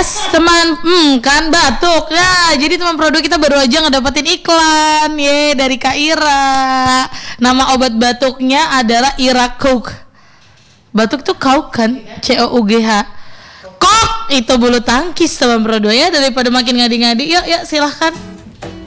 Yes teman, kan batuk ya. Jadi teman produk kita baru aja ngedapetin iklan dari Kak Ira. Nama obat batuknya adalah Ira Cook. Batuk tuh kauk kan, COUGH. Kok itu bulu tangkis teman produk ya. Daripada makin ngadi-ngadi, yuk silahkan.